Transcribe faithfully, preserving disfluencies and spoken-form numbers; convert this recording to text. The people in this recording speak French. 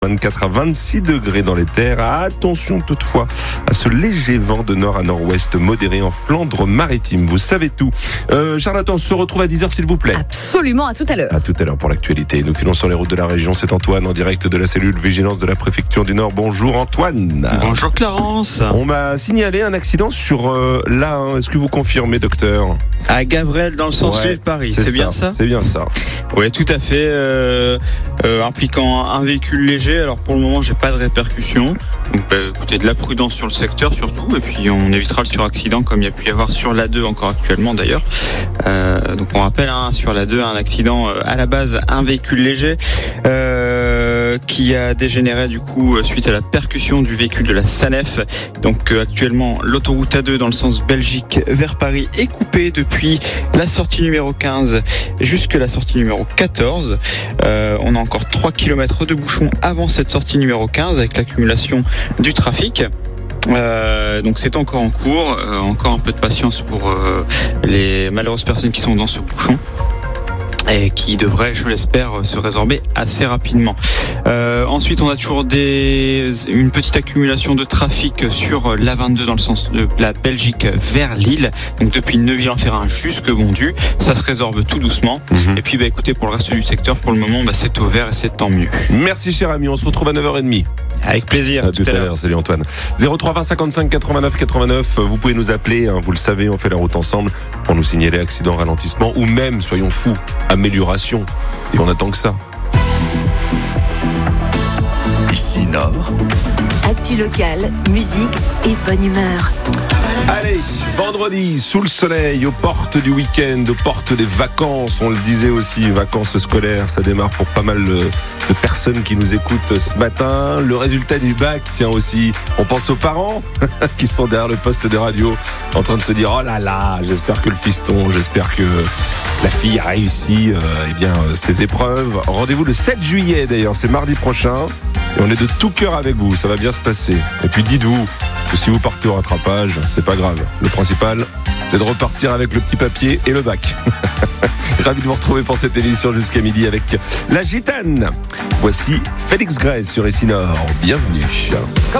vingt-quatre à vingt-six degrés dans les terres. Attention toutefois à ce léger vent de nord à nord-ouest modéré en Flandre maritime. Vous savez tout. Euh, Charlotte, on se retrouve à dix heures s'il vous plaît. Absolument, à tout à l'heure. À tout à l'heure pour l'actualité. Nous filons sur les routes de la région. C'est Antoine en direct de la cellule vigilance de la préfecture du Nord. Bonjour Antoine. Bonjour Clarence. On m'a signalé un accident sur euh, l'A un. Est-ce que vous confirmez, docteur? À Gavrel dans le sens Ouais, de Paris, c'est, c'est bien ça? C'est bien ça. Oui, tout à fait. Euh, euh, impliquant un véhicule léger. Alors pour le moment, j'ai pas de répercussions. Donc bah, écoutez, de la prudence sur le secteur surtout. Et puis on évitera le suraccident comme il y a pu y avoir sur l'A deux encore actuellement d'ailleurs. Euh, donc on rappelle hein, sur l'A deux un accident euh, à la base un véhicule léger euh, qui a dégénéré du coup suite à la percussion du véhicule de la SANEF. Donc euh, actuellement l'autoroute A deux dans le sens Belgique vers Paris est coupée depuis la sortie numéro quinze jusque la sortie numéro quatorze. Euh, on a encore trois kilomètres de bouchons avant cette sortie numéro quinze avec l'accumulation du trafic. Euh, donc c'est encore en cours, euh, encore un peu de patience pour euh, les malheureuses personnes qui sont dans ce bouchon et qui devrait, je l'espère, se résorber assez rapidement. Euh, ensuite, on a toujours des, une petite accumulation de trafic sur l'A vingt-deux dans le sens de la Belgique vers Lille. Donc depuis Neuville-en-Ferrain jusque Bondu, ça se résorbe tout doucement. Mmh. Et puis, bah, écoutez, pour le reste du secteur, pour le moment, bah, c'est au vert et c'est tant mieux. Merci cher ami, on se retrouve à neuf heures trente. Avec plaisir. À tout, tout à l'heure. l'heure. Salut Antoine. zéro trois vingt cinquante-cinq quatre-vingt-neuf quatre-vingt-neuf. Vous pouvez nous appeler, hein, vous le savez, on fait la route ensemble pour nous signaler accident, ralentissement ou même, soyons fous, amélioration. Et on attend que ça. Ici Nord. Actu locale, musique et bonne humeur. Allez, vendredi, sous le soleil, aux portes du week-end, aux portes des vacances. On le disait aussi, vacances scolaires, ça démarre pour pas mal de, de personnes qui nous écoutent ce matin. Le résultat du bac, tiens aussi, on pense aux parents qui sont derrière le poste de radio en train de se dire « Oh là là, j'espère que le fiston, j'espère que la fille a réussi euh, eh bien, euh, ses épreuves. » Rendez-vous le sept juillet d'ailleurs, c'est mardi prochain. Et on est de tout cœur avec vous, ça va bien se passer. Et puis dites-vous que si vous partez au rattrapage, c'est pas grave. Le principal, c'est de repartir avec le petit papier et le bac. Ravi de vous retrouver pour cette émission jusqu'à midi avec La Gitane. Voici Félix Grès sur Ici Nord. Bienvenue.